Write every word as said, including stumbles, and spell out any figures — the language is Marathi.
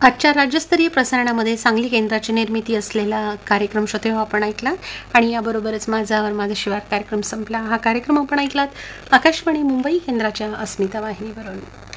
आजच्या राज्यस्तरीय प्रसारणामध्ये सांगली केंद्राची निर्मिती असलेला कार्यक्रम श्रोते आपण ऐकला आणि याबरोबरच माझावर माझा शिवार कार्यक्रम संपला. हा कार्यक्रम आपण ऐकलात आकाशवाणी मुंबई केंद्राच्या अस्मिता वाहिनीवरून.